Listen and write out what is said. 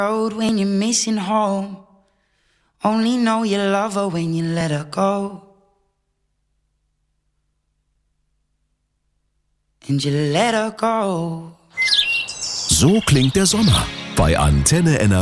Road when you're missing home. Only know you love her when you let her go. And you let her go. So klingt der Sommer bei Antenne NRW.